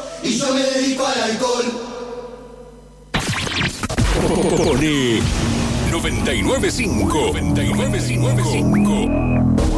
y yo me dedico al alcohol. Pone 99.5.